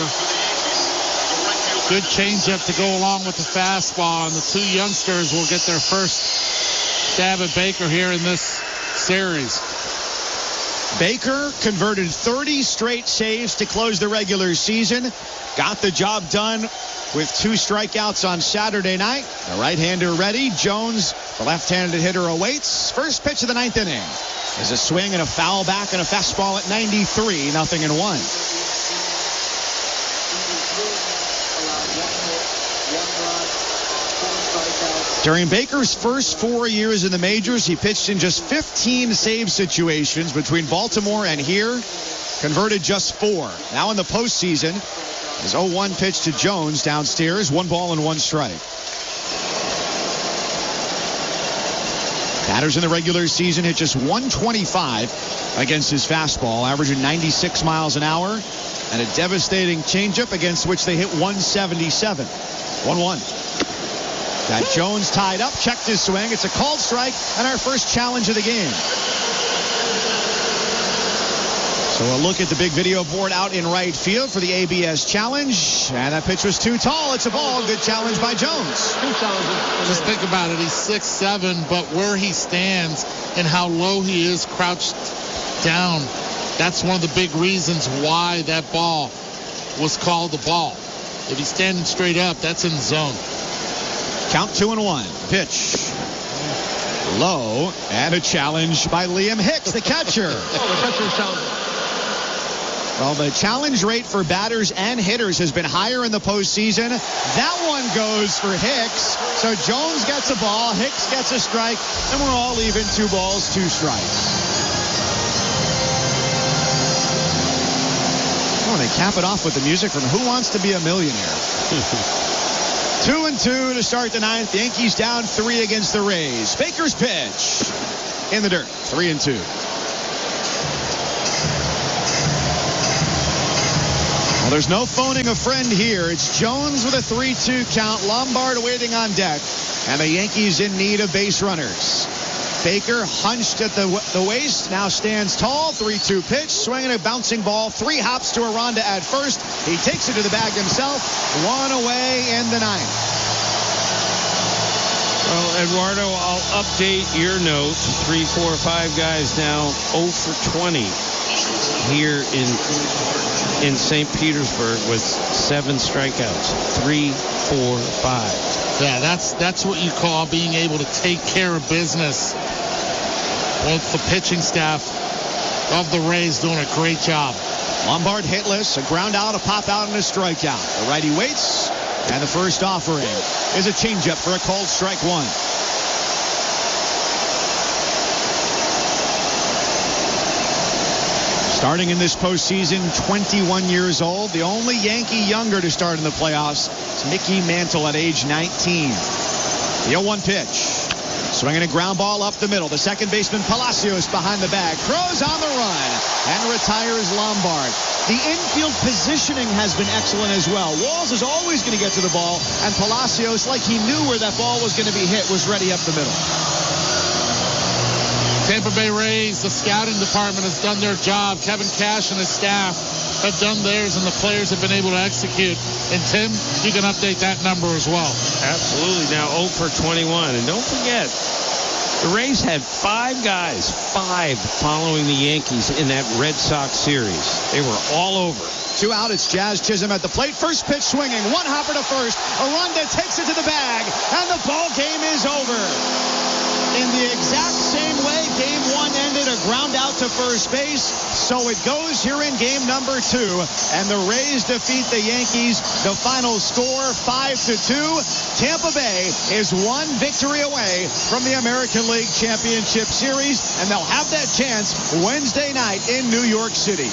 Good changeup to go along with the fastball, and the two youngsters will get their first stab at Baker here in this series. Baker converted thirty straight saves to close the regular season. Got the job done with two strikeouts on Saturday night. The right-hander ready. Jones, the left-handed hitter, awaits. First pitch of the ninth inning is a swing and a foul back and a fastball at ninety-three, nothing in one. During Baker's first four years in the majors, he pitched in just fifteen save situations between Baltimore and here. Converted just four. Now in the postseason, his oh one pitch to Jones downstairs, one ball and one strike. Batters in the regular season hit just one twenty-five against his fastball, averaging ninety-six miles an hour, and a devastating changeup against which they hit one seventy-seven. one one. Got Jones tied up, checked his swing. It's a called strike and our first challenge of the game. So a look at the big video board out in right field for the A B S challenge. And that pitch was too tall. It's a ball. Good challenge by Jones. Just think about it. He's six seven, but where he stands and how low he is crouched down, that's one of the big reasons why that ball was called the ball. If he's standing straight up, that's in the zone. Count two and one. Pitch. Low. And a challenge by Liam Hicks, the catcher. Oh, the catcher's challenge. Well, the challenge rate for batters and hitters has been higher in the postseason. That one goes for Hicks. So Jones gets a ball, Hicks gets a strike, and we're all even. Two balls, two strikes. Oh, they cap it off with the music from Who Wants to Be a Millionaire? Two and two to start the ninth. The Yankees down three against the Rays. Baker's pitch in the dirt. Three and two. Well, there's no phoning a friend here. It's Jones with a three two count. Lombard waiting on deck. And the Yankees in need of base runners. Baker hunched at the, the waist. Now stands tall. three two pitch. Swinging a bouncing ball. Three hops to Aranda at first. He takes it to the bag himself. One away in the ninth. Well, Eduardo, I'll update your notes. Three, four, five guys now oh for twenty here in in Saint Petersburg with seven strikeouts. Three, four, five. Yeah, that's that's what you call being able to take care of business. Both the pitching staff of the Rays doing a great job. Lombard hitless, a ground out, a pop out, and a strikeout. The righty waits, and the first offering is a changeup for a called strike one. Starting in this postseason, twenty-one years old, the only Yankee younger to start in the playoffs is Mickey Mantle at age nineteen. The oh one pitch. Swinging a ground ball up the middle. The second baseman Palacios behind the bag. Throws on the run and retires Lombard. The infield positioning has been excellent as well. Walls is always going to get to the ball, and Palacios, like he knew where that ball was going to be hit, was ready up the middle. Tampa Bay Rays, the scouting department has done their job. Kevin Cash and his staff have done theirs, and the players have been able to execute. And Tim, you can update that number as well. Absolutely. Now oh for twenty-one. And don't forget, the Rays had five guys, five following the Yankees in that Red Sox series. They were all over. Two out, it's Jazz Chisholm at the plate. First pitch swinging, one hopper to first. Aranda takes it to the bag, and the ball game is over. In the exact same way game one ended, a ground out to first base. So it goes here in game number two, and the Rays defeat the Yankees. The final score, five to two. Tampa Bay is one victory away from the American League Championship Series, and they'll have that chance Wednesday night in New York City.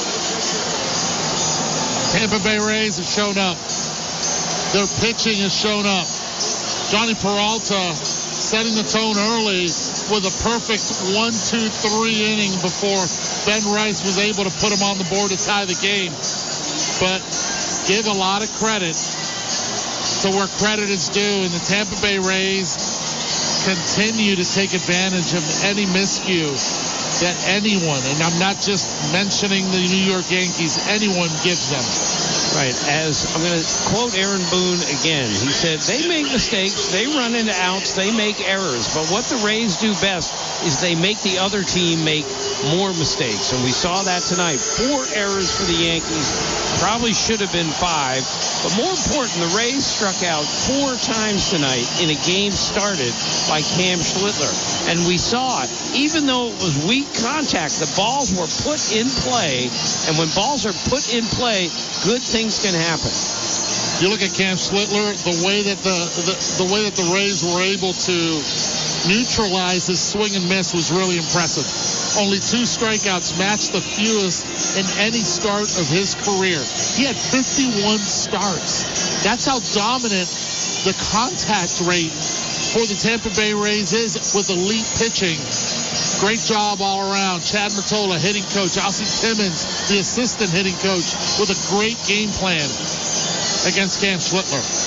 Tampa Bay Rays have shown up. Their pitching has shown up. Johnny Peralta setting the tone early with a perfect one two three inning before Ben Rice was able to put him on the board to tie the game. But give a lot of credit to where credit is due, and the Tampa Bay Rays continue to take advantage of any miscue that anyone, and I'm not just mentioning the New York Yankees, anyone gives them. Right. As I'm going to quote Aaron Boone again. He said, they make mistakes, they run into outs, they make errors. But what the Rays do best is they make the other team make more mistakes. And we saw that tonight. Four errors for the Yankees. Probably should have been five. But more important, the Rays struck out four times tonight in a game started by Cam Schlittler. And we saw it. Even though it was weak contact, the balls were put in play. And when balls are put in play, good things can happen. You look at Cam Schlittler, the way that the, the the way that the Rays were able to neutralize his swing and miss was really impressive. Only two strikeouts matched the fewest in any start of his career. He had fifty-one starts. That's how dominant the contact rate for the Tampa Bay Rays is with elite pitching. Great job all around. Chad Mottola, hitting coach. Ozzie Timmons, the assistant hitting coach, with a great game plan against Cam Schlittler.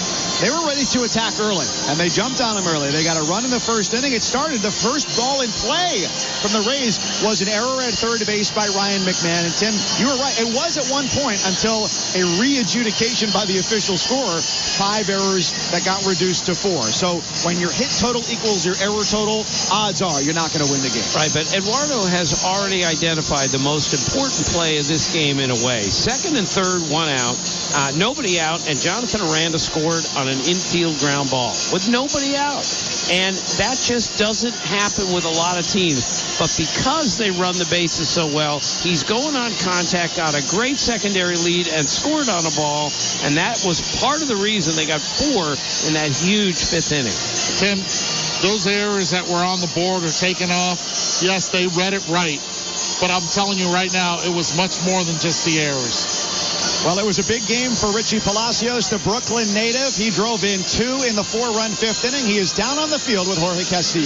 They were ready to attack early, and they jumped on them early. They got a run in the first inning. It started. The first ball in play from the Rays was an error at third base by Ryan McMahon. And, Tim, you were right. It was at one point until a re-adjudication by the official scorer, five errors that got reduced to four. So when your hit total equals your error total, odds are you're not going to win the game. Right, but Eduardo has already identified the most important play of this game in a way. Second and third, one out, uh, nobody out, and Jonathan Aranda scored on an infield ground ball with nobody out. And that just doesn't happen with a lot of teams. But because they run the bases so well, he's going on contact, got a great secondary lead, and scored on a ball. And that was part of the reason they got four in that huge fifth inning. Tim, those errors that were on the board are taken off. Yes, they read it right. But I'm telling you right now, it was much more than just the errors. Well, it was a big game for Richie Palacios, the Brooklyn native. He drove in two in the four-run fifth inning. He is down on the field with Jorge Castillo.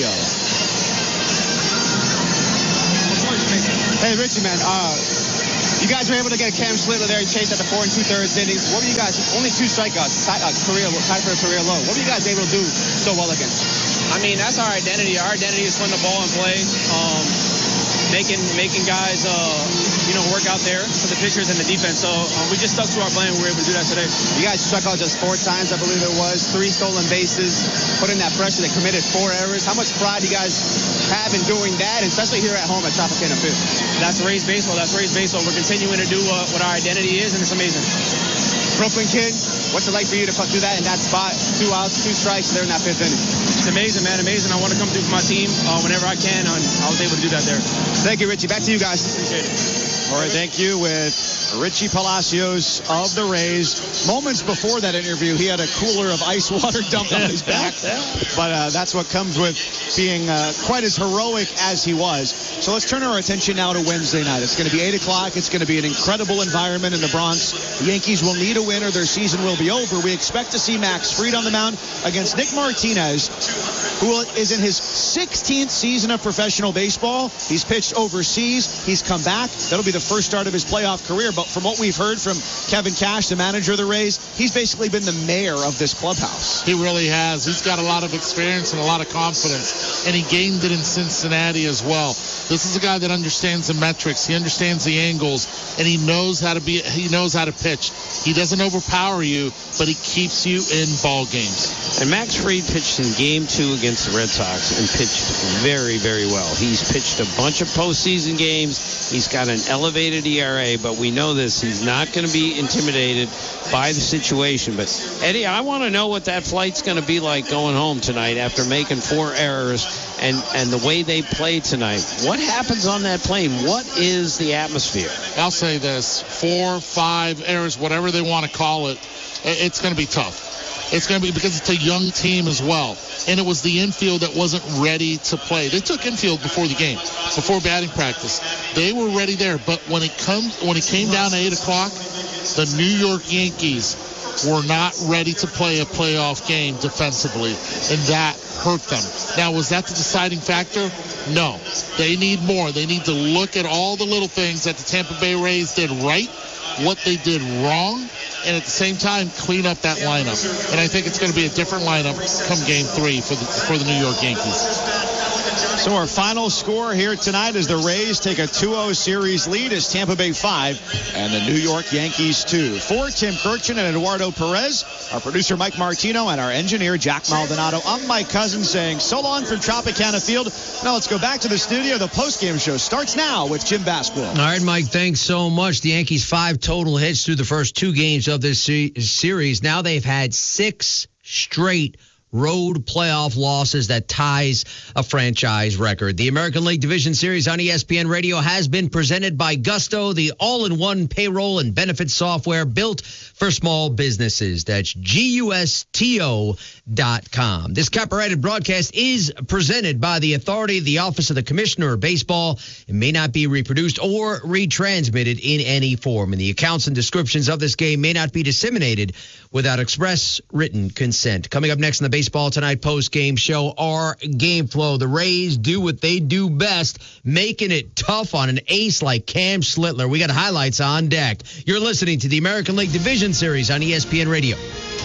Hey, Richie, man, uh, you guys were able to get Cam Schlittler there. He chased at the four and two-thirds innings. What were you guys, only two strikeouts, tie, uh, career, tied for a career low. What were you guys able to do so well against? I mean, that's our identity. Our identity is putting the ball in play. Um, making making guys, uh, you know, work out there for the pitchers and the defense. So um, we just stuck to our plan. We were able to do that today. You guys struck out just four times, I believe it was. Three stolen bases, put in that pressure. They committed four errors. How much pride do you guys have in doing that, especially here at home at Tropicana Field? That's Rays baseball. That's Rays baseball. We're continuing to do uh, what our identity is, and it's amazing. Brooklyn kid, what's it like for you to do that in that spot? Two outs, two strikes, they're in that fifth inning. It's amazing, man. Amazing. I want to come through for my team uh, whenever I can. And I was able to do that there. Thank you, Richie. Back to you guys. Appreciate it. All right, thank you with Richie Palacios of the Rays. Moments before that interview, he had a cooler of ice water dumped on his back. But uh, that's what comes with being uh, quite as heroic as he was. So let's turn our attention now to Wednesday night. It's going to be eight o'clock. It's going to be an incredible environment in the Bronx. The Yankees will need a win or their season will be over. We expect to see Max Fried on the mound against Nick Martinez, who is in his sixteenth season of professional baseball. He's pitched overseas. He's come back. That'll be the first start of his playoff career. But from what we've heard from Kevin Cash, the manager of the Rays, he's basically been the mayor of this clubhouse. He really has. He's got a lot of experience and a lot of confidence, and he gained it in Cincinnati as well. This is a guy that understands the metrics. He understands the angles, and he knows how to be. He knows how to pitch. He doesn't overpower you, but he keeps you in ball games. And Max Fried pitched in Game Two against the Red Sox and pitched very, very well. He's pitched a bunch of postseason games. He's got an elevated E R A, but we know this. He's not going to be intimidated by the situation. But, Eddie, I want to know what that flight's going to be like going home tonight after making four errors and, and the way they played tonight. What happens on that plane? What is the atmosphere? I'll say this. Four, five errors, whatever they want to call it, it's going to be tough. It's going to be because it's a young team as well. And it was the infield that wasn't ready to play. They took infield before the game, before batting practice. They were ready there. But when it comes, when it came down to eight o'clock, the New York Yankees were not ready to play a playoff game defensively. And that hurt them. Now, was that the deciding factor? No. They need more. They need to look at all the little things that the Tampa Bay Rays did right, what they did wrong, and at the same time clean up that lineup. And I think it's going to be a different lineup come game three for the for the New York Yankees. So our final score here tonight is the Rays take a two oh series lead as Tampa Bay five and the New York Yankees two. For Tim Kirchin and Eduardo Perez, our producer Mike Martino, and our engineer Jack Maldonado, I'm Mike Cousins saying so long from Tropicana Field. Now let's go back to the studio. The postgame show starts now with Jim Basquill. All right, Mike, thanks so much. The Yankees five total hits through the first two games of this se- series. Now they've had six straight road playoff losses that ties a franchise record. The American League Division Series on E S P N Radio has been presented by Gusto, the all-in-one payroll and benefits software built for small businesses. That's G U S T O dot com. This copyrighted broadcast is presented by the authority of the Office of the Commissioner of Baseball. It may not be reproduced or retransmitted in any form, and the accounts and descriptions of this game may not be disseminated without express written consent. Coming up next in the Baseball Tonight post-game show, our game flow. The Rays do what they do best, making it tough on an ace like Cam Schlittler. We got highlights on deck. You're listening to the American League Division Series on E S P N Radio.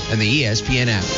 and the E S P N app.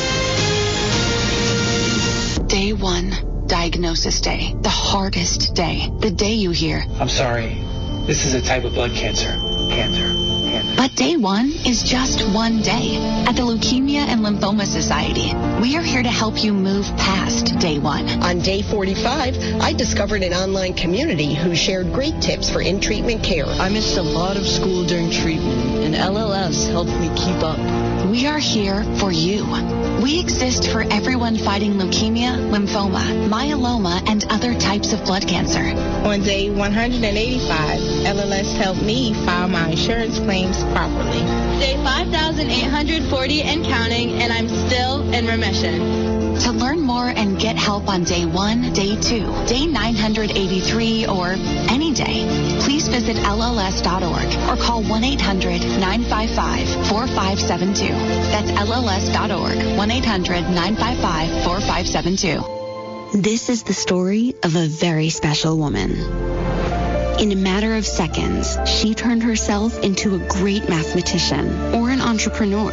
Day one, diagnosis day. The hardest day. The day you hear, I'm sorry. This is a type of blood cancer. Cancer. Cancer. but day one is just one day. At the Leukemia and Lymphoma Society, we are here to help you move past day one. On day forty-five, I discovered an online community who shared great tips for in-treatment care. I missed a lot of school during treatment, and L L S helped me keep up. We are here for you. We exist for everyone fighting leukemia, lymphoma, myeloma, and other types of blood cancer. On day one hundred eighty-five, L L S helped me file my insurance claims properly. Day five thousand eight hundred forty and counting, and I'm still in remission. To learn more and get help on day one, day two, day nine hundred eighty-three, or any day, please visit L L S dot org or call one eight hundred nine five five four five seven two. That's L L S dot org, one eight hundred nine five five four five seven two. This is the story of a very special woman. In a matter of seconds, she turned herself into a great mathematician or an entrepreneur.